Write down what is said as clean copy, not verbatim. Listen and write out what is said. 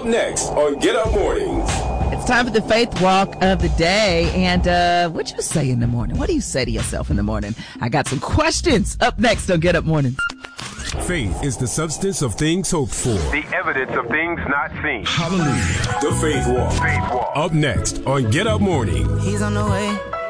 Up next on Get Up Mornings. It's time for the Faith Walk of the day. And what you say in the morning? What do you say to yourself in the morning? I got some questions up next on Get Up Mornings. Faith is the substance of things hoped for. The evidence of things not seen. Hallelujah. The Faith Walk. Faith Walk. Up next on Get Up Morning. He's on the way.